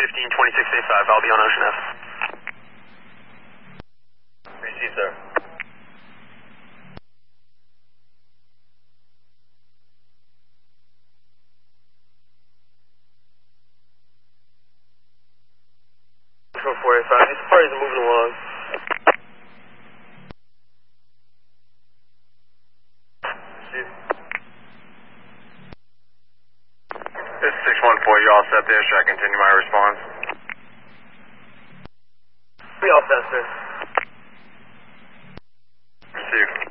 2685, I'll be on Ocean F. Received, sir. Control 485, these parties are moving along. Received. This is 614, you all set there? Should I continue my response? We all set, sir. Received.